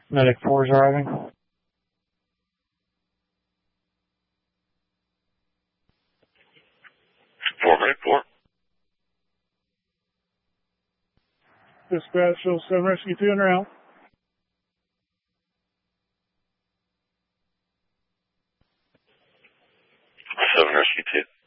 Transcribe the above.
Medic 4 is arriving. 4, Medic 4. Dispatch, 07 Rescue 2 and around. 7 Rescue 2.